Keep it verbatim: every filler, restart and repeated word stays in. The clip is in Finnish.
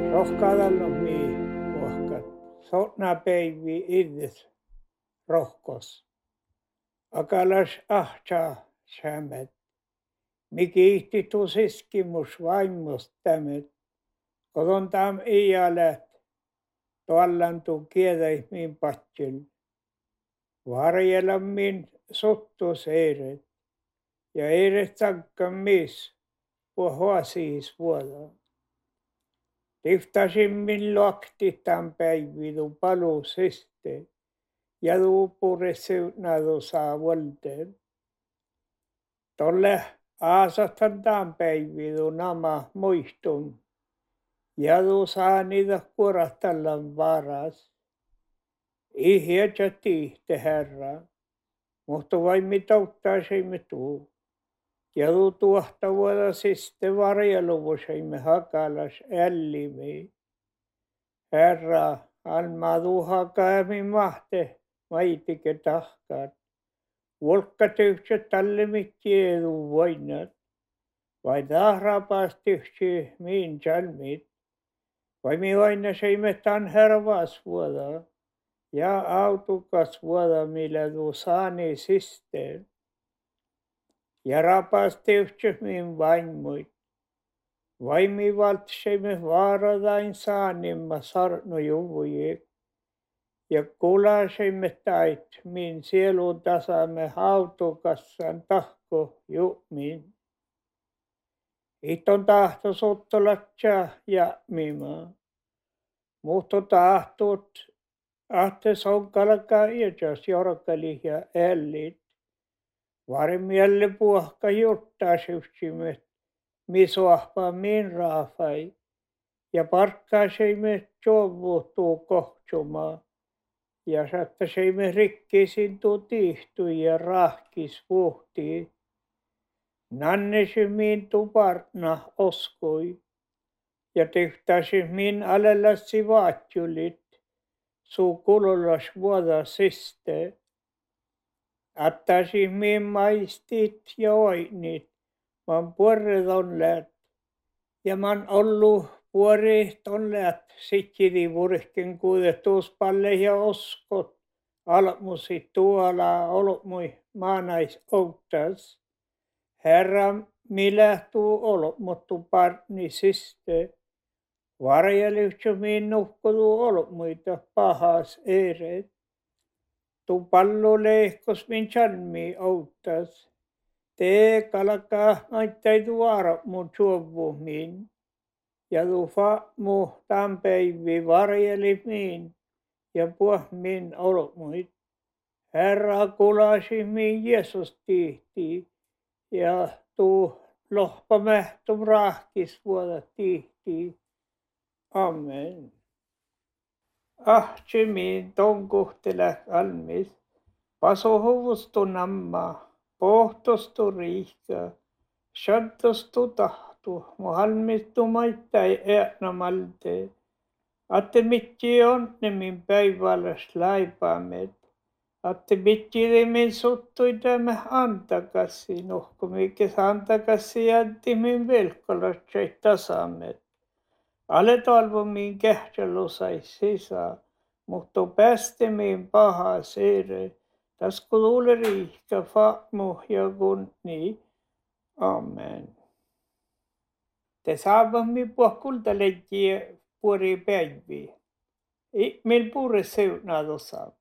Rohkaadallos mii puhkat. Sotna päivi iddes rohkos. Akalas ahtsa sämmet. Miki ihti tusiskimus vaimmus tämmet. Kodon tam iälät. Tuollantu kiedäis min patsil. Varjella min sottus eiret. Ja eiret sankka mis. Puhua siis vuoda. Tiftasin min luokti tämän päividu palu siste. Ja tuupure seutnadu saa volten. Tolle aasatan tämän päividu nama muistum. Ja tu saa niitä kurattallan varas. Ihjätsä tiihte herra. Mutta vain mitauttaisimme tuu. Ja tu tuohta vuoda siste varjeluvusaimme hakalas ällimi. Herra, alma tu hakaami mahte, maitike tahkat. Volkka tyhtsä talle mitki edu voinat. Vai tahrapas tyhtsä miin jalmit. Vai mi vaina seimme tan hervas vuoda. Ja autukas vuoda millä tu saani siste. Ja rapas tyhtsä min vainmuit. Vai mi valtseimme vaaradain saanimma sarnu juvujek. Ja kulaseimme tait min sielun tasamme hautukassan tahko jumin. Iton tahto sottolatsa ja mima. Muhto tahtot ahte sonkalaka iäkäs jorkali ja ällit. Varmielle puhka juttaa syvsimme. Misoahpa min raafai. Ja parkkaaseimme tjovuhtuu kohtsumaa. Ja sattaseimme rikkisin tuu tiihtui ja rahkis vuhtii. Nannesi min tuparna oskui. Ja tehtasi min alellassi vaatjulit. Suu kulollas vuoda siste. Attasi min maistit ja oinit. Man puoret on läät. Ja man ollu puoret on läät. Sikkidi vurhken kuudettuus palle ja oskot. Almusi tuola olmui maanais outtas. Herra, millä tuu olmuttu partni siste. Varjelyhtsä min nuhkudu olmuita pahas eeret. Tu pallu lehkos min chalmi outtas. Te kalaka maittai tuara mun suovu min. Ja tu fa mu tämän päivi varjeli min. Ja puh min olmuit. Herra kulasi min Jeesus tihti. Ja tu lohpa mähtum rahkis vuoda tihti. Amen. Ahtsi min tonkuhtelä almis. Paso huvustu namma. Pohtostu riihka. Shantostu tahtu. Muhalmistu maittai äänä malte. Atte mitki on ne min päiväläs laipaamet. Atte mitki min suttui tämä antakassi. Nuhku mikes antakassi jätti min velkolatsai tasamet. Ale talvo min kähtselu sai sisä. Mutta pääste min paha seere. Tas kuule riihka famu ja kunni. Amen. Te saavamme puhkulta leikkiä puori päiviä. Meil puure seunado saab.